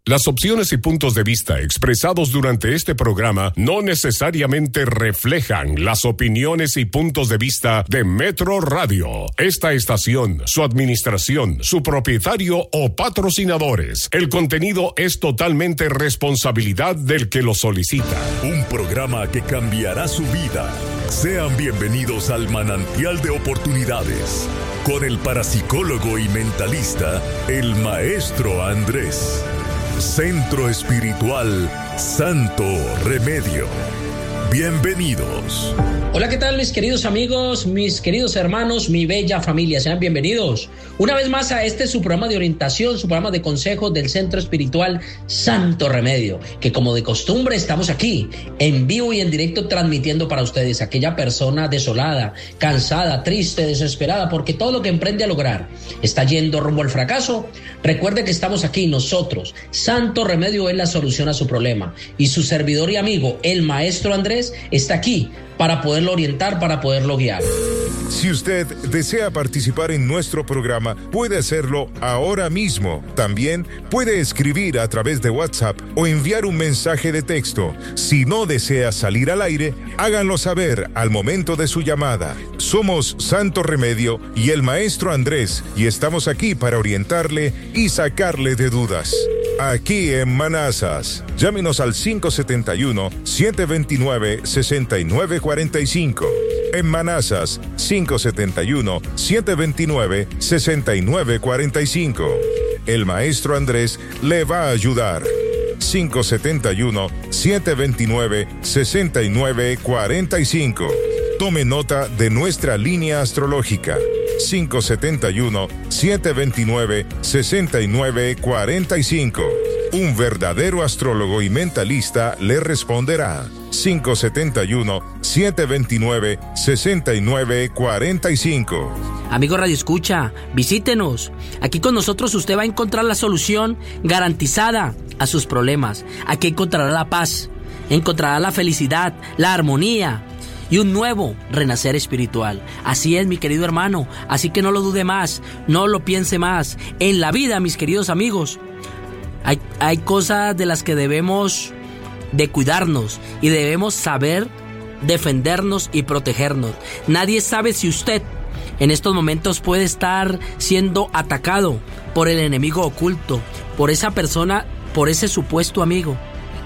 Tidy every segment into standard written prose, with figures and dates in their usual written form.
Las opciones y puntos de vista expresados durante este programa no necesariamente reflejan las opiniones y puntos de vista de Metro Radio, esta estación, su administración, su propietario o patrocinadores. El contenido es totalmente responsabilidad del que lo solicita. Un programa que cambiará su vida. Sean bienvenidos al manantial de oportunidades con el parapsicólogo y mentalista, el maestro Andrés. Centro Espiritual Santo Remedio. Bienvenidos. Hola, ¿qué tal mis queridos amigos, mis queridos hermanos, mi bella familia? Sean bienvenidos una vez más a su programa de orientación, su programa de consejos del Centro Espiritual Santo Remedio, que como de costumbre estamos aquí, en vivo y en directo, transmitiendo para ustedes, aquella persona desolada, cansada, triste, desesperada, porque todo lo que emprende a lograr está yendo rumbo al fracaso. Recuerde que estamos aquí nosotros, Santo Remedio es la solución a su problema, y su servidor y amigo, el maestro Andrés, está aquí para poderlo orientar, para poderlo guiar. Si usted desea participar en nuestro programa, puede hacerlo ahora mismo. También puede escribir a través de WhatsApp o enviar un mensaje de texto. Si no desea salir al aire, háganlo saber al momento de su llamada. Somos Santo Remedio y el maestro Andrés, y estamos aquí para orientarle y sacarle de dudas. Aquí en Manazas, llámenos al 571-729-6945. En Manazas, 571-729-6945. El maestro Andrés le va a ayudar. 571-729-6945. Tome nota de nuestra línea astrológica. 571-729-6945. Un verdadero astrólogo y mentalista le responderá. 571-729-6945. Amigo Radio Escucha, visítenos. Aquí con nosotros usted va a encontrar la solución garantizada a sus problemas. Aquí encontrará la paz, encontrará la felicidad, la armonía y un nuevo renacer espiritual. Así es, mi querido hermano. Así que no lo dude más, no lo piense más. En la vida, mis queridos amigos, hay cosas de las que debemos de cuidarnos y debemos saber defendernos y protegernos. Nadie sabe si usted en estos momentos puede estar siendo atacado por el enemigo oculto, por esa persona, por ese supuesto amigo,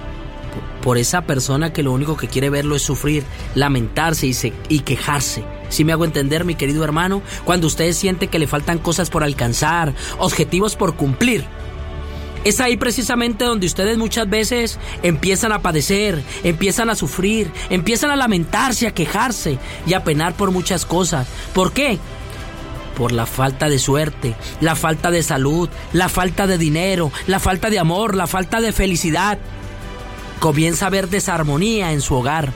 por esa persona que lo único que quiere verlo es sufrir, lamentarse y quejarse. ¿Sí me hago entender, mi querido hermano? Cuando usted siente que le faltan cosas por alcanzar, objetivos por cumplir, es ahí precisamente donde ustedes muchas veces empiezan a padecer, empiezan a sufrir, empiezan a lamentarse, a quejarse y a penar por muchas cosas. ¿Por qué? Por la falta de suerte, la falta de salud, la falta de dinero, la falta de amor, la falta de felicidad. Comienza a haber desarmonía en su hogar.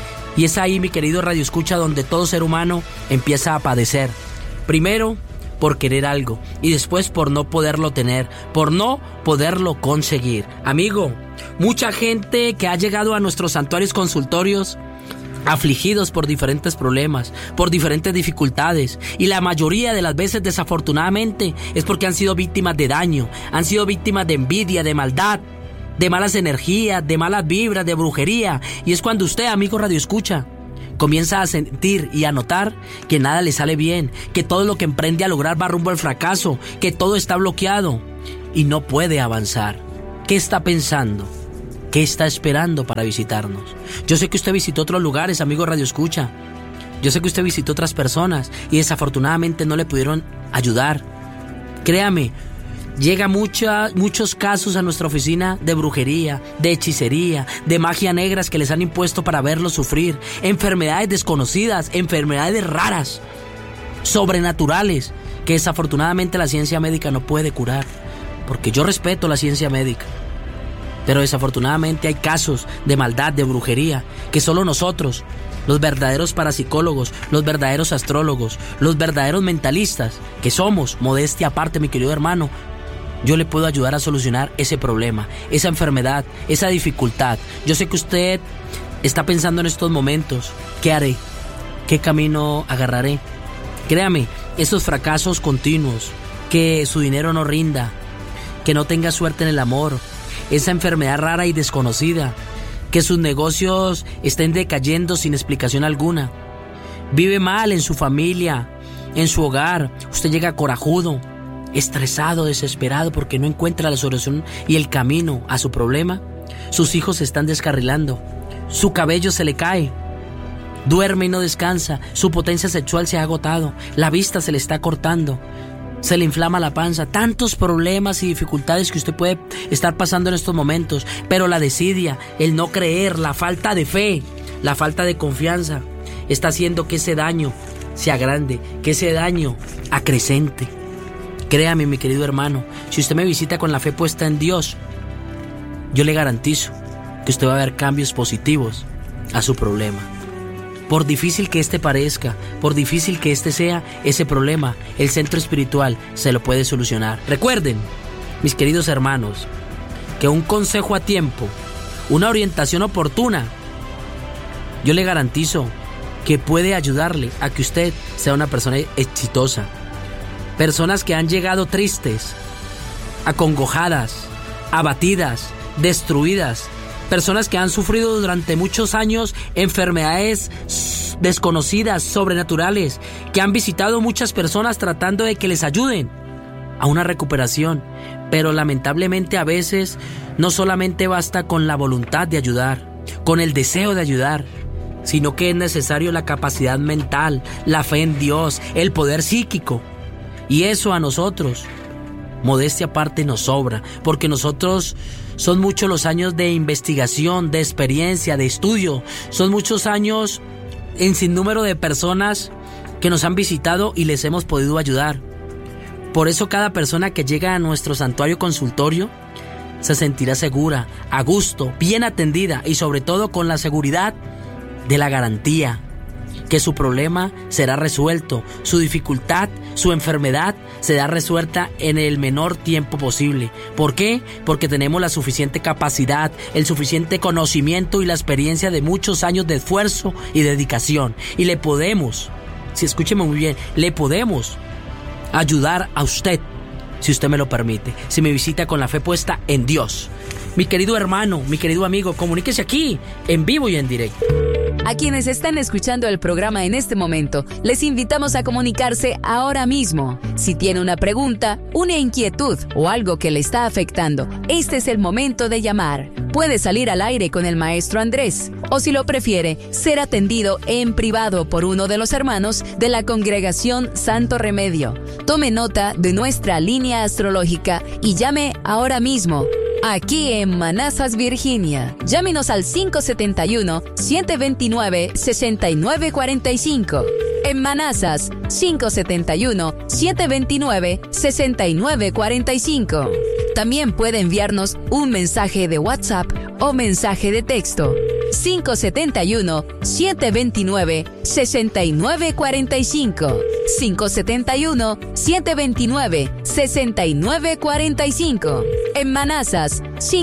Y es ahí, mi querido Radio Escucha, donde todo ser humano empieza a padecer. Primero, por querer algo, y después por no poderlo tener, por no poderlo conseguir. Amigo, mucha gente que ha llegado a nuestros santuarios consultorios afligidos por diferentes problemas, por diferentes dificultades, y la mayoría de las veces, desafortunadamente, es porque han sido víctimas de daño, han sido víctimas de envidia, de maldad, de malas energías, de malas vibras, de brujería. Y es cuando usted, amigo Radio Escucha, comienza a sentir y a notar que nada le sale bien, que todo lo que emprende a lograr va rumbo al fracaso, que todo está bloqueado y no puede avanzar. ¿Qué está pensando? ¿Qué está esperando para visitarnos? Yo sé que usted visitó otros lugares, amigo Radio Escucha. Yo sé que usted visitó otras personas y desafortunadamente no le pudieron ayudar. Créame, llega muchos casos a nuestra oficina de brujería, de hechicería, de magia negras que les han impuesto para verlos sufrir, enfermedades desconocidas, enfermedades raras, sobrenaturales, que desafortunadamente la ciencia médica no puede curar, porque yo respeto la ciencia médica, pero desafortunadamente hay casos de maldad, de brujería, que solo nosotros, los verdaderos parapsicólogos, los verdaderos astrólogos, los verdaderos mentalistas, que somos, modestia aparte, mi querido hermano, yo le puedo ayudar a solucionar ese problema, esa enfermedad, esa dificultad. Yo sé que usted está pensando en estos momentos, ¿qué haré? ¿Qué camino agarraré? Créame, esos fracasos continuos, que su dinero no rinda, que no tenga suerte en el amor, esa enfermedad rara y desconocida, que sus negocios estén decayendo sin explicación alguna. Vive mal en su familia, en su hogar. Usted llega corajudo, estresado, desesperado porque no encuentra la solución y el camino a su problema. Sus hijos se están descarrilando, su cabello se le cae, duerme y no descansa, su potencia sexual se ha agotado, la vista se le está cortando, se le inflama la panza. Tantos problemas y dificultades que usted puede estar pasando en estos momentos, pero la desidia, el no creer, la falta de fe, la falta de confianza está haciendo que ese daño sea grande, que ese daño acrecente. Créame, mi querido hermano, si usted me visita con la fe puesta en Dios, yo le garantizo que usted va a ver cambios positivos a su problema. Por difícil que este parezca, por difícil que este sea, ese problema, el centro espiritual se lo puede solucionar. Recuerden, mis queridos hermanos, que un consejo a tiempo, una orientación oportuna, yo le garantizo que puede ayudarle a que usted sea una persona exitosa. Personas que han llegado tristes, acongojadas, abatidas, destruidas. Personas que han sufrido durante muchos años enfermedades desconocidas, sobrenaturales, que han visitado muchas personas tratando de que les ayuden a una recuperación. Pero lamentablemente a veces no solamente basta con la voluntad de ayudar, con el deseo de ayudar, sino que es necesario la capacidad mental, la fe en Dios, el poder psíquico. Y eso a nosotros, modestia aparte, nos sobra, porque nosotros son muchos los años de investigación, de experiencia, de estudio. Son muchos años en sinnúmero de personas que nos han visitado y les hemos podido ayudar. Por eso cada persona que llega a nuestro santuario consultorio se sentirá segura, a gusto, bien atendida y sobre todo con la seguridad de la garantía que su problema será resuelto, su dificultad, su enfermedad será resuelta en el menor tiempo posible. ¿Por qué? Porque tenemos la suficiente capacidad, el suficiente conocimiento y la experiencia de muchos años de esfuerzo y dedicación. Y le podemos, escúcheme muy bien, le podemos ayudar a usted, si usted me lo permite, si me visita con la fe puesta en Dios. Mi querido hermano, mi querido amigo, comuníquese aquí, en vivo y en directo. A quienes están escuchando el programa en este momento, les invitamos a comunicarse ahora mismo. Si tiene una pregunta, una inquietud o algo que le está afectando, este es el momento de llamar. Puede salir al aire con el maestro Andrés, o si lo prefiere, ser atendido en privado por uno de los hermanos de la congregación Santo Remedio. Tome nota de nuestra línea astrológica y llame ahora mismo. Aquí en Manassas, Virginia. Llámenos al 571-729-6945. En Manassas, 571-729-6945. También puede enviarnos un mensaje de WhatsApp o mensaje de texto. 571-729-6945. 571-729-6945. En Manassas,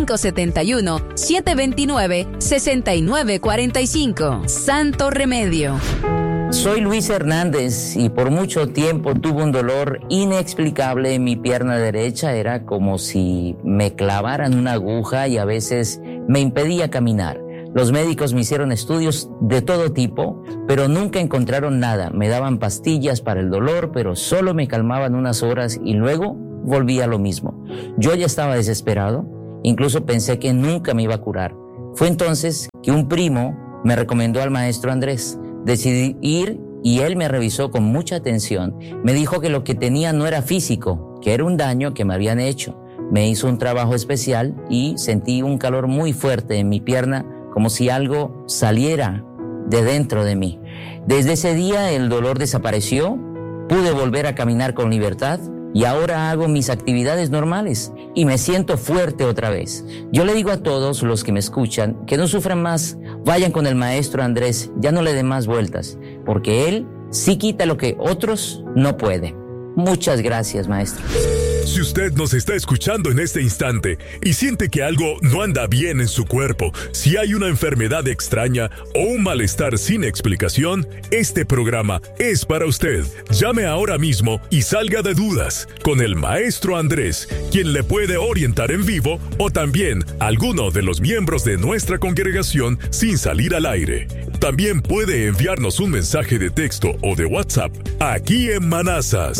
571-729-6945. Santo Remedio. Soy Luis Hernández y por mucho tiempo tuve un dolor inexplicable en mi pierna derecha. Era como si me clavaran una aguja y a veces me impedía caminar. Los médicos me hicieron estudios de todo tipo, pero nunca encontraron nada. Me daban pastillas para el dolor, pero solo me calmaban unas horas y luego volvía a lo mismo. Yo ya estaba desesperado, incluso pensé que nunca me iba a curar. Fue entonces que un primo me recomendó al maestro Andrés. Decidí ir y él me revisó con mucha atención. Me dijo que lo que tenía no era físico, que era un daño que me habían hecho. Me hizo un trabajo especial y sentí un calor muy fuerte en mi pierna, como si algo saliera de dentro de mí. Desde ese día el dolor desapareció, pude volver a caminar con libertad y ahora hago mis actividades normales y me siento fuerte otra vez. Yo le digo a todos los que me escuchan que no sufran más, vayan con el maestro Andrés, ya no le den más vueltas, porque él sí quita lo que otros no pueden. Muchas gracias, maestro. Si usted nos está escuchando en este instante y siente que algo no anda bien en su cuerpo, si hay una enfermedad extraña o un malestar sin explicación, este programa es para usted. Llame ahora mismo y salga de dudas con el maestro Andrés, quien le puede orientar en vivo, o también alguno de los miembros de nuestra congregación sin salir al aire. También puede enviarnos un mensaje de texto o de WhatsApp aquí en Manassas.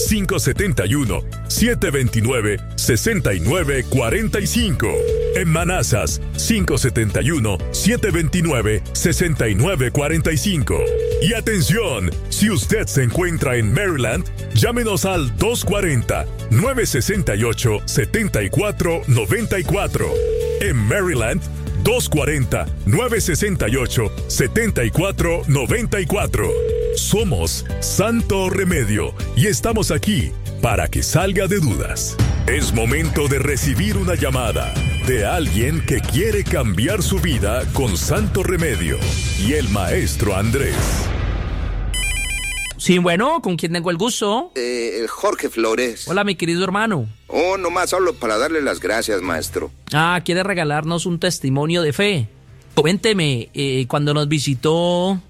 571-729-6945. En Manassas, 571-729-6945. Y atención, si usted se encuentra en Maryland, llámenos al 240-968-7494. En Maryland, 240-968-7494. Somos Santo Remedio y estamos aquí para que salga de dudas. Es momento de recibir una llamada de alguien que quiere cambiar su vida con Santo Remedio y el maestro Andrés. Sí, bueno, ¿con quién tengo el gusto? Jorge Flores. Hola, mi querido hermano. Oh, nomás hablo para darle las gracias, maestro. ¿Quiere regalarnos un testimonio de fe? Coménteme, cuando nos visitó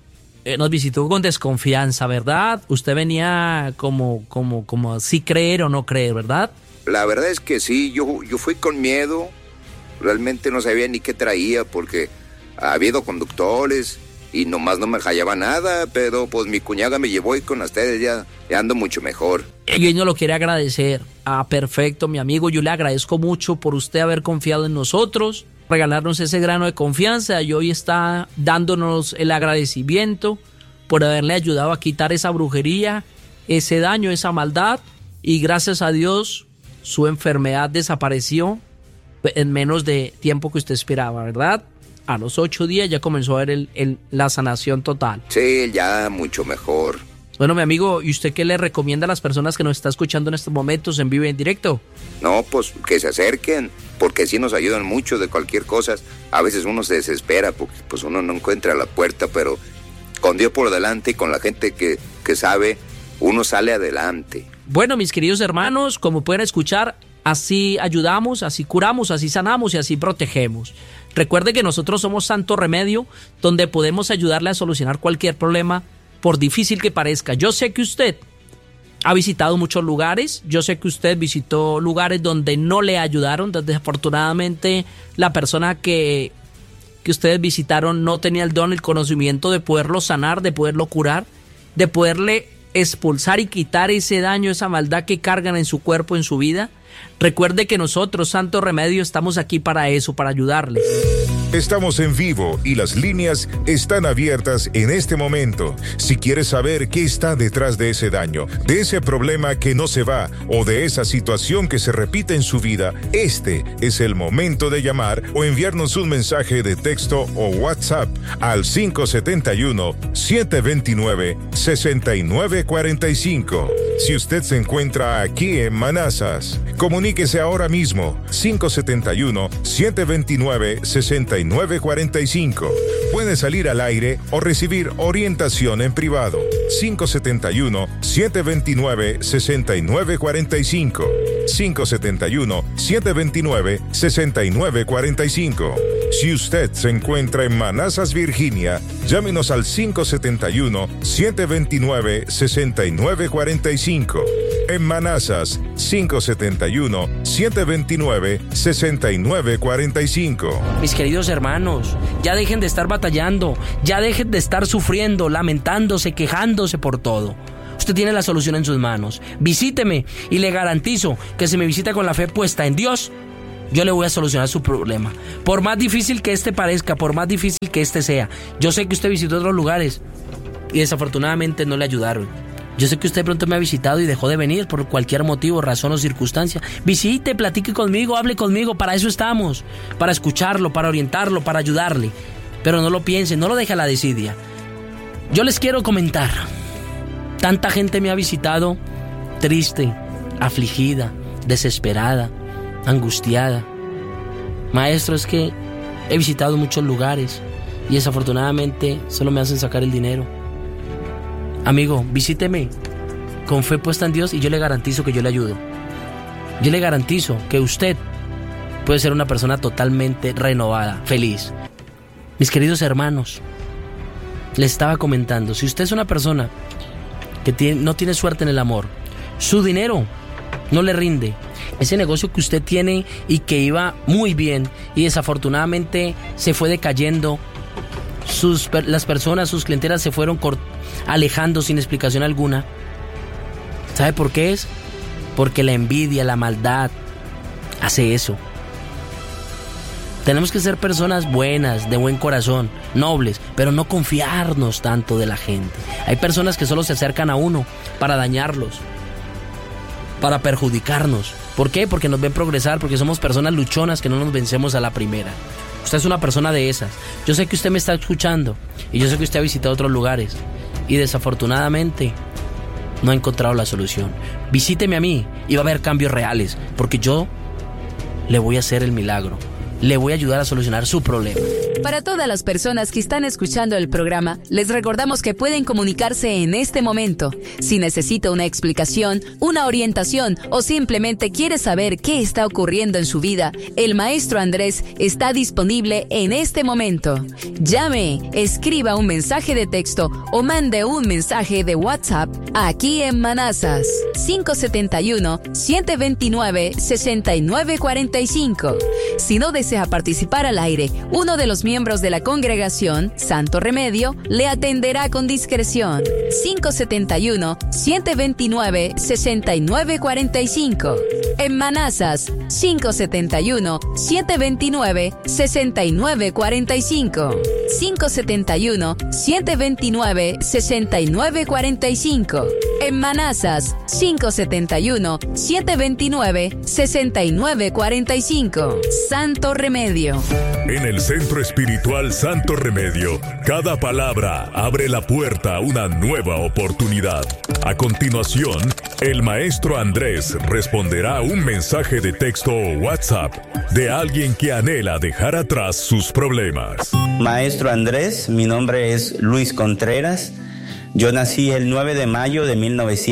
con desconfianza, ¿verdad? Usted venía como sí creer o no creer, ¿verdad? La verdad es que sí, yo fui con miedo. Realmente no sabía ni qué traía porque ha habido conductores y nomás no me hallaba nada, pero pues mi cuñada me llevó y con ustedes ya ando mucho mejor. Y no lo quiere agradecer. Perfecto, mi amigo, yo le agradezco mucho por usted haber confiado en nosotros, regalarnos ese grano de confianza y hoy está dándonos el agradecimiento por haberle ayudado a quitar esa brujería, ese daño, esa maldad, y gracias a Dios su enfermedad desapareció en menos de tiempo que usted esperaba, ¿verdad? A los 8 días ya comenzó a ver la sanación total. Sí, ya mucho mejor. Bueno, mi amigo, ¿y usted qué le recomienda a las personas que nos están escuchando en estos momentos en vivo y en directo? No, pues que se acerquen, porque sí nos ayudan mucho de cualquier cosa. A veces uno se desespera porque pues uno no encuentra la puerta, pero con Dios por delante y con la gente que sabe, uno sale adelante. Bueno, mis queridos hermanos, como pueden escuchar, así ayudamos, así curamos, así sanamos y así protegemos. Recuerde que nosotros somos Santo Remedio, donde podemos ayudarle a solucionar cualquier problema, por difícil que parezca. Yo sé que usted ha visitado muchos lugares, yo sé que usted visitó lugares donde no le ayudaron, donde desafortunadamente la persona que ustedes visitaron no tenía el don, el conocimiento de poderlo sanar, de poderlo curar, de poderle expulsar y quitar ese daño, esa maldad que cargan en su cuerpo, en su vida. Recuerde que nosotros, Santo Remedio, estamos aquí para eso, para ayudarles. Estamos en vivo y las líneas están abiertas en este momento. Si quieres saber qué está detrás de ese daño, de ese problema que no se va o de esa situación que se repite en su vida, este es el momento de llamar o enviarnos un mensaje de texto o WhatsApp al 571-729-6945. Si usted se encuentra aquí en Manassas, comuníquese ahora mismo 571-729-6945. Puede salir al aire o recibir orientación en privado. 571-729-6945. 571-729-6945. Si usted se encuentra en Manassas, Virginia, llámenos al 571-729-6945. En Manassas, 571-729-6945. Mis queridos hermanos, ya dejen de estar batallando, ya dejen de estar sufriendo, lamentándose, quejándose por todo. Usted tiene la solución en sus manos. Visíteme y le garantizo que si me visita con la fe puesta en Dios, yo le voy a solucionar su problema. Por más difícil que este parezca, por más difícil que este sea. Yo sé que usted visitó otros lugares y desafortunadamente no le ayudaron. Yo sé que usted pronto me ha visitado y dejó de venir por cualquier motivo, razón o circunstancia. Visite, platique conmigo, hable conmigo, para eso estamos. Para escucharlo, para orientarlo, para ayudarle. Pero no lo piense, no lo deje a la desidia. Yo les quiero comentar. Tanta gente me ha visitado triste, afligida, desesperada, angustiada. Maestro, es que he visitado muchos lugares y desafortunadamente solo me hacen sacar el dinero. Amigo, visíteme con fe puesta en Dios y yo le garantizo que yo le ayudo. yo le garantizo que usted puede ser una persona totalmente renovada, feliz. Mis queridos hermanos, les estaba comentando, si usted es una persona que no tiene suerte en el amor, su dinero no le rinde, ese negocio que usted tiene y que iba muy bien y desafortunadamente se fue decayendo, las personas, sus clientelas se fueron alejando sin explicación alguna. ¿Sabe por qué es? Porque la envidia, la maldad hace eso. Tenemos que ser personas buenas, de buen corazón, nobles, pero no confiarnos tanto de la gente. Hay personas que solo se acercan a uno para dañarlos, para perjudicarnos. ¿Por qué? Porque nos ven progresar, porque somos personas luchonas que no nos vencemos a la primera. Usted es una persona de esas. Yo sé que usted me está escuchando y yo sé que usted ha visitado otros lugares y desafortunadamente no ha encontrado la solución. Visíteme a mí y va a haber cambios reales, porque yo le voy a hacer el milagro. Le voy a ayudar a solucionar su problema. Para todas las personas que están escuchando el programa, les recordamos que pueden comunicarse en este momento. Si necesita una explicación, una orientación o simplemente quiere saber qué está ocurriendo en su vida, el maestro Andrés está disponible en este momento. Llame, escriba un mensaje de texto o mande un mensaje de WhatsApp aquí en Manassas. 571-729-6945. Si no desea participar al aire, uno de los miembros de la congregación, Santo Remedio, le atenderá con discreción. 571-729-6945. En Manassas, 571-729-6945. 571-729-6945. En Manassas, 571-729-6945. Santo Remedio. En el Centro Espiritual Santo Remedio, cada palabra abre la puerta a una nueva oportunidad. A continuación, el maestro Andrés responderá a un mensaje de texto o WhatsApp de alguien que anhela dejar atrás sus problemas. Maestro Andrés, mi nombre es Luis Contreras. Yo nací el 9 de mayo de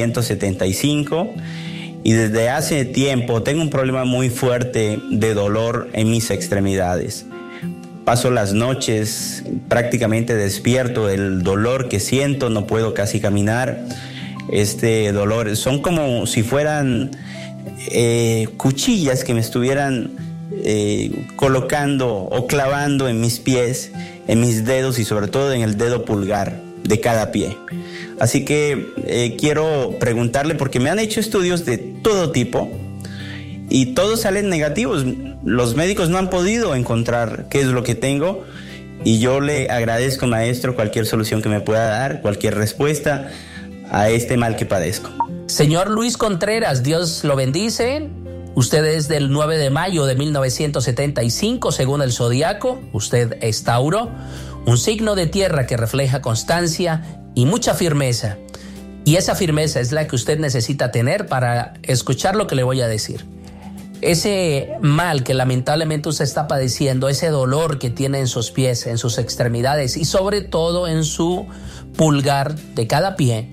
1975 y desde hace tiempo tengo un problema muy fuerte de dolor en mis extremidades. Paso las noches prácticamente despierto del dolor que siento, no puedo casi caminar. Este dolor son como si fueran cuchillas que me estuvieran colocando o clavando en mis pies, en mis dedos y sobre todo en el dedo pulgar de cada pie. Así que quiero preguntarle, porque me han hecho estudios de todo tipo y todos salen negativos. Los médicos no han podido encontrar qué es lo que tengo y yo le agradezco, maestro, cualquier solución que me pueda dar, cualquier respuesta a este mal que padezco. Señor Luis Contreras, Dios lo bendice. Usted es del 9 de mayo de 1975, según el zodiaco. Usted es Tauro, un signo de tierra que refleja constancia y mucha firmeza. Y esa firmeza es la que usted necesita tener para escuchar lo que le voy a decir. Ese mal que lamentablemente usted está padeciendo, ese dolor que tiene en sus pies, en sus extremidades y sobre todo en su pulgar de cada pie,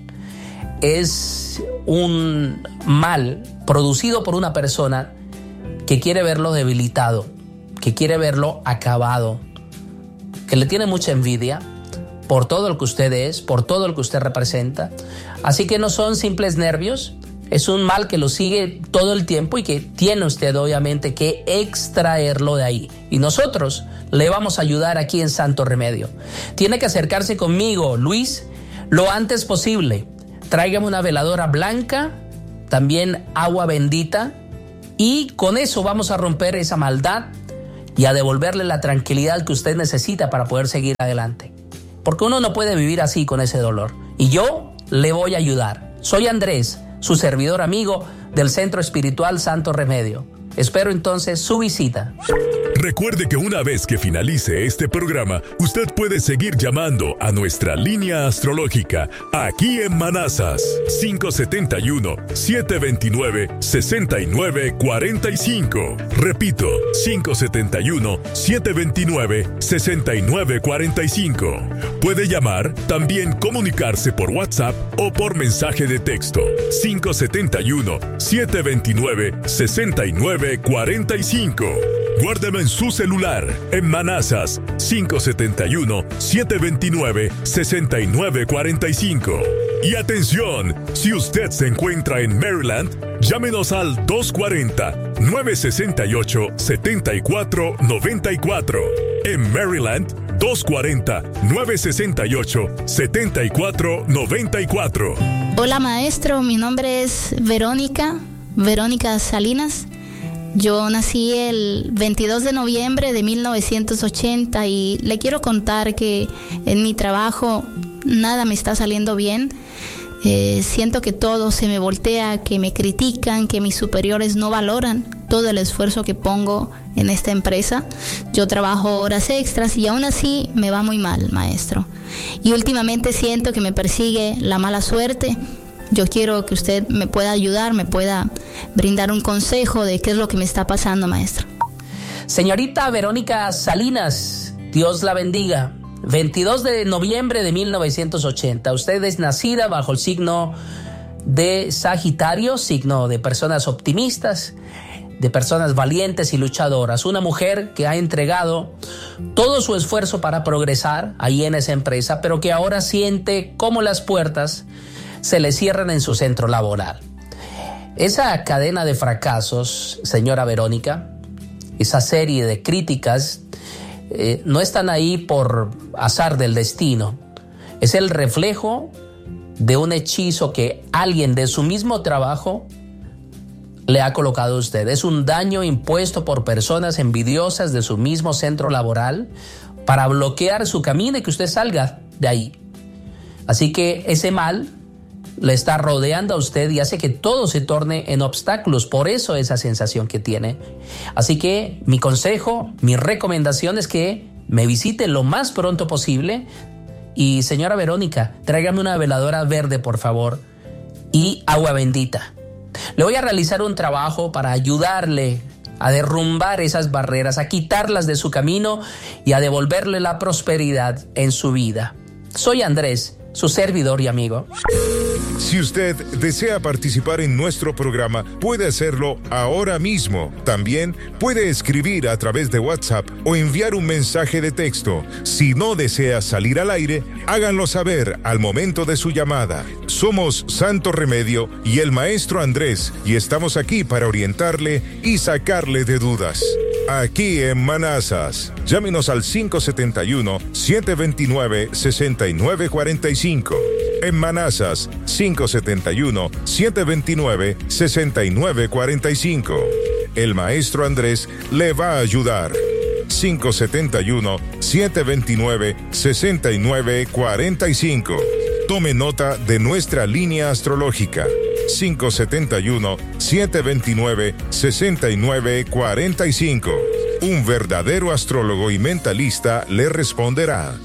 es un mal producido por una persona que quiere verlo debilitado, que quiere verlo acabado, que le tiene mucha envidia por todo lo que usted es, por todo lo que usted representa. Así que no son simples nervios, es un mal que lo sigue todo el tiempo y que tiene usted obviamente que extraerlo de ahí. Y nosotros le vamos a ayudar aquí en Santo Remedio. Tiene que acercarse conmigo, Luis, lo antes posible. Tráigame una veladora blanca, también agua bendita, y con eso vamos a romper esa maldad y a devolverle la tranquilidad que usted necesita para poder seguir adelante. Porque uno no puede vivir así con ese dolor. Y yo le voy a ayudar. Soy Andrés, su servidor amigo del Centro Espiritual Santo Remedio. Espero entonces su visita. Recuerde que una vez que finalice este programa, usted puede seguir llamando a nuestra línea astrológica aquí en Manassas, 571-729-6945. Repito, 571-729-6945. Puede llamar, también comunicarse por WhatsApp o por mensaje de texto. 571-729-6945. Guárdelo en su celular, en Manassas, 571-729-6945. Y atención, si usted se encuentra en Maryland, llámenos al 240-968-7494. En Maryland, 240-968-7494. Hola maestro, mi nombre es Verónica Salinas. Yo nací el 22 de noviembre de 1980 y le quiero contar que en mi trabajo nada me está saliendo bien. Siento que todo se me voltea, que me critican, que mis superiores no valoran todo el esfuerzo que pongo en esta empresa. Yo trabajo horas extras y aún así me va muy mal, maestro. Y últimamente siento que me persigue la mala suerte. Yo quiero que usted me pueda ayudar, me pueda brindar un consejo de qué es lo que me está pasando, maestro. Señorita Verónica Salinas, Dios la bendiga. 22 de noviembre de 1980. Usted es nacida bajo el signo de Sagitario, signo de personas optimistas, de personas valientes y luchadoras. Una mujer que ha entregado todo su esfuerzo para progresar ahí en esa empresa, pero que ahora siente cómo las puertas se le cierran en su centro laboral. Esa cadena de fracasos, señora Verónica, esa serie de críticas, no están ahí por azar del destino. Es el reflejo de un hechizo que alguien de su mismo trabajo le ha colocado a usted. Es un daño impuesto por personas envidiosas de su mismo centro laboral para bloquear su camino y que usted salga de ahí. Así que ese mal le está rodeando a usted y hace que todo se torne en obstáculos. Por eso esa sensación que tiene. Así que mi consejo, mi recomendación es que me visite lo más pronto posible. Y señora Verónica, tráigame una veladora verde, por favor, y agua bendita. Le voy a realizar un trabajo para ayudarle a derrumbar esas barreras, a quitarlas de su camino y a devolverle la prosperidad en su vida. Soy Andrés, su servidor y amigo. Si usted desea participar en nuestro programa, puede hacerlo ahora mismo. También puede escribir a través de WhatsApp o enviar un mensaje de texto. Si no desea salir al aire, háganlo saber al momento de su llamada. Somos Santo Remedio y el Maestro Andrés, y estamos aquí para orientarle y sacarle de dudas. Aquí en Manassas, llámenos al 571-729-6945. En Manassas, 571-729-6945. El Maestro Andrés le va a ayudar. 571-729-6945. Tome nota de nuestra línea astrológica. 571-729-6945. Un verdadero astrólogo y mentalista le responderá.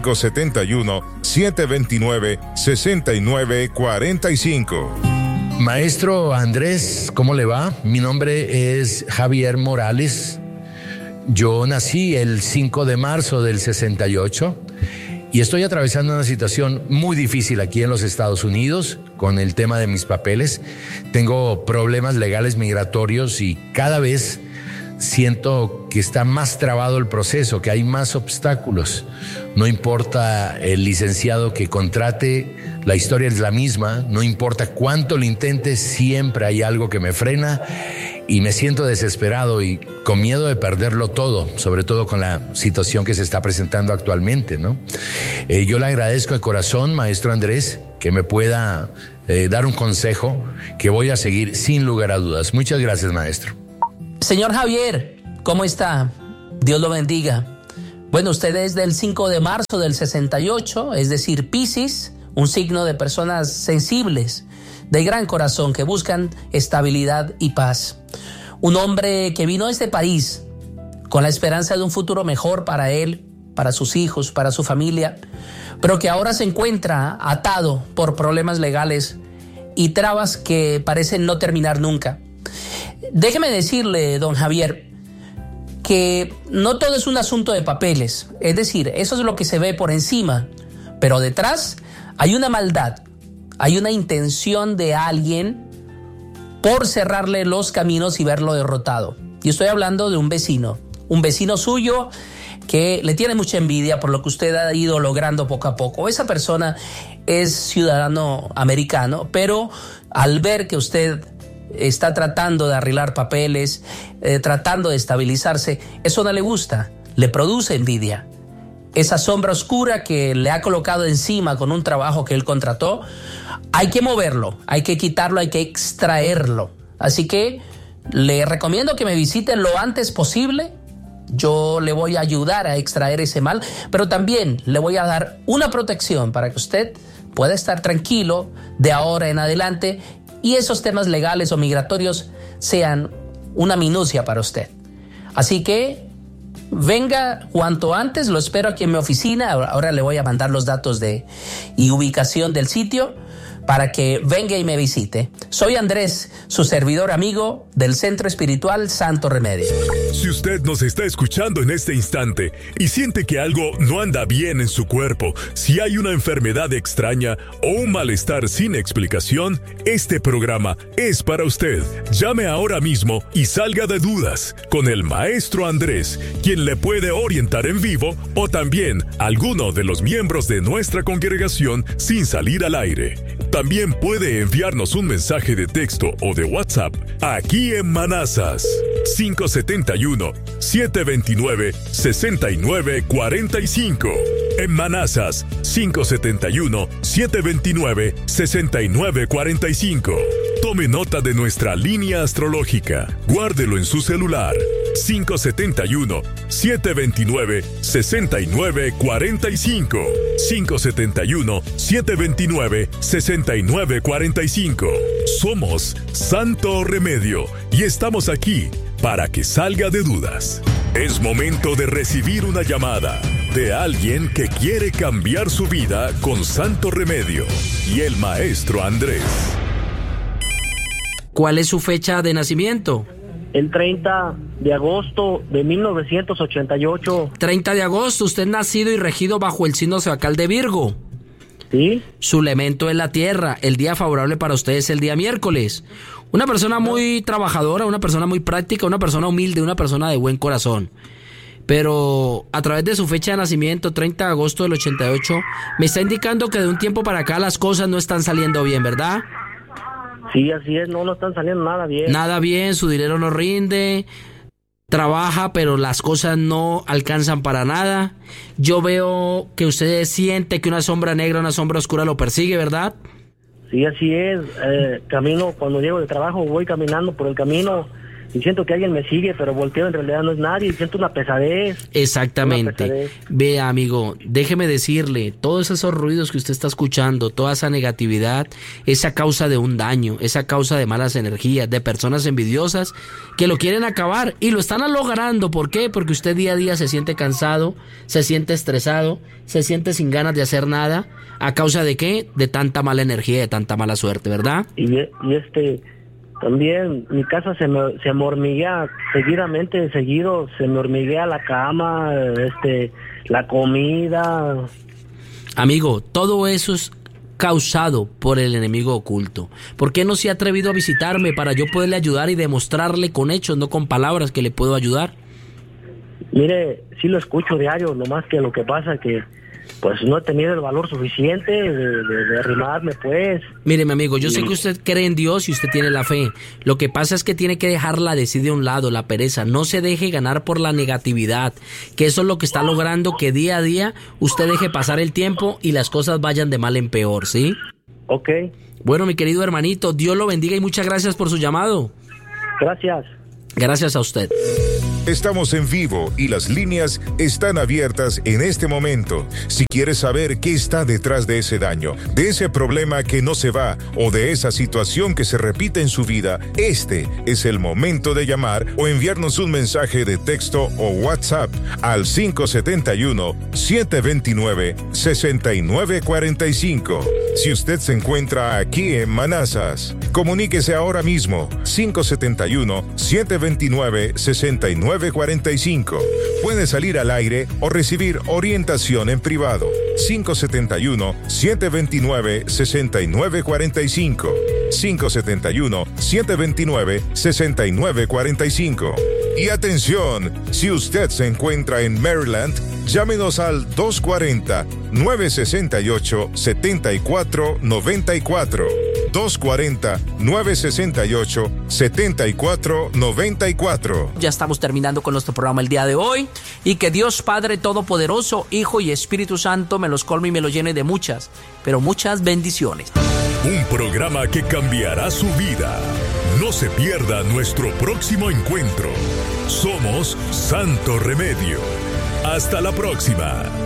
571-729-6945. Maestro Andrés, ¿cómo le va? Mi nombre es Javier Morales. Yo nací el 5 de marzo del 68 y estoy atravesando una situación muy difícil aquí en los Estados Unidos con el tema de mis papeles. Tengo problemas legales migratorios y cada vez siento que está más trabado el proceso, que hay más obstáculos. No importa el licenciado que contrate, la historia es la misma. No importa cuánto lo intente, siempre hay algo que me frena y me siento desesperado y con miedo de perderlo todo, sobre todo con la situación que se está presentando actualmente, ¿no? Yo le agradezco de corazón, maestro Andrés, que me pueda dar un consejo que voy a seguir sin lugar a dudas. Muchas gracias, maestro. Señor Javier, ¿cómo está? Dios lo bendiga. Bueno, usted es del 5 de marzo del 68, es decir, Piscis, un signo de personas sensibles, de gran corazón, que buscan estabilidad y paz. Un hombre que vino a este país con la esperanza de un futuro mejor para él, para sus hijos, para su familia, pero que ahora se encuentra atado por problemas legales y trabas que parecen no terminar nunca. Déjeme decirle, don Javier, que no todo es un asunto de papeles, es decir, eso es lo que se ve por encima, pero detrás hay una maldad, hay una intención de alguien por cerrarle los caminos y verlo derrotado. Y estoy hablando de un vecino suyo que le tiene mucha envidia por lo que usted ha ido logrando poco a poco. Esa persona es ciudadano americano, pero al ver que usted está tratando de arreglar papeles, tratando de estabilizarse, eso no le gusta, le produce envidia. Esa sombra oscura que le ha colocado encima con un trabajo que él contrató, hay que moverlo, hay que quitarlo, hay que extraerlo. Así que le recomiendo que me visite lo antes posible. Yo le voy a ayudar a extraer ese mal, pero también le voy a dar una protección para que usted pueda estar tranquilo de ahora en adelante y esos temas legales o migratorios sean una minucia para usted. Así que venga cuanto antes, lo espero aquí en mi oficina. Ahora le voy a mandar los datos y ubicación del sitio para que venga y me visite. Soy Andrés, su servidor amigo del Centro Espiritual Santo Remedio. Si usted nos está escuchando en este instante y siente que algo no anda bien en su cuerpo, si hay una enfermedad extraña o un malestar sin explicación, este programa es para usted. Llame ahora mismo y salga de dudas con el maestro Andrés, quien le puede orientar en vivo, o también alguno de los miembros de nuestra congregación sin salir al aire. También puede enviarnos un mensaje de texto o de WhatsApp aquí en Manassas. 571-729-6945. En Manassas, 571-729-6945. Tome nota de nuestra línea astrológica. Guárdelo en su celular. 571-729-6945. 571-729-6945. Somos Santo Remedio y estamos aquí para que salga de dudas. Es momento de recibir una llamada de alguien que quiere cambiar su vida con Santo Remedio y el maestro Andrés. ¿Cuál es su fecha de nacimiento? El 30 de agosto de 1988. 30 de agosto, usted nacido y regido bajo el signo zodiacal de Virgo. Sí. Su elemento es la tierra. El día favorable para usted es el día miércoles. Una persona muy trabajadora, una persona muy práctica, una persona humilde, una persona de buen corazón. Pero a través de su fecha de nacimiento, 30 de agosto del 88, me está indicando que de un tiempo para acá las cosas no están saliendo bien, ¿verdad? Sí, así es, no están saliendo nada bien. Nada bien, su dinero no rinde, trabaja, pero las cosas no alcanzan para nada. Yo veo que usted siente que una sombra negra, una sombra oscura lo persigue, ¿verdad? Sí, así es. Camino, cuando llego de trabajo, voy caminando por el camino y siento que alguien me sigue, pero volteo, en realidad no es nadie, y siento una pesadez. Exactamente. Vea, amigo, déjeme decirle, todos esos ruidos que usted está escuchando, toda esa negatividad, es a causa de un daño, es a causa de malas energías, de personas envidiosas que lo quieren acabar y lo están logrando. ¿Por qué? Porque usted día a día se siente cansado, se siente estresado, se siente sin ganas de hacer nada. ¿A causa de qué? De tanta mala energía, de tanta mala suerte, ¿verdad? También mi casa se me hormiguea seguido se me hormiguea la cama, la comida. Amigo, todo eso es causado por el enemigo oculto. ¿Por qué no se ha atrevido a visitarme para yo poderle ayudar y demostrarle con hechos, no con palabras, que le puedo ayudar? Mire, sí lo escucho diario, nomás que lo que pasa es que pues no he tenido el valor suficiente de arrimarme, pues. Mire, mi amigo, yo sé que usted cree en Dios y usted tiene la fe. Lo que pasa es que tiene que dejarla de un lado, la pereza. No se deje ganar por la negatividad, que eso es lo que está logrando que día a día usted deje pasar el tiempo y las cosas vayan de mal en peor, ¿sí? Ok. Bueno, mi querido hermanito, Dios lo bendiga y muchas gracias por su llamado. Gracias. Gracias a usted. Estamos en vivo y las líneas están abiertas en este momento. Si quieres saber qué está detrás de ese daño, de ese problema que no se va o de esa situación que se repite en su vida, este es el momento de llamar o enviarnos un mensaje de texto o WhatsApp al 571-729-6945. Si usted se encuentra aquí en Manassas, comuníquese ahora mismo 571-729-6945. Puede salir al aire o recibir orientación en privado. 571-729-6945. 571-729-6945. Y atención, si usted se encuentra en Maryland, llámenos al 240-968-7494. 240-968-7494. Ya estamos terminando con nuestro programa el día de hoy. Y que Dios Padre Todopoderoso, Hijo y Espíritu Santo me los colme y me los llene de muchas, pero muchas bendiciones. Un programa que cambiará su vida. No se pierda nuestro próximo encuentro. Somos Santo Remedio. Hasta la próxima.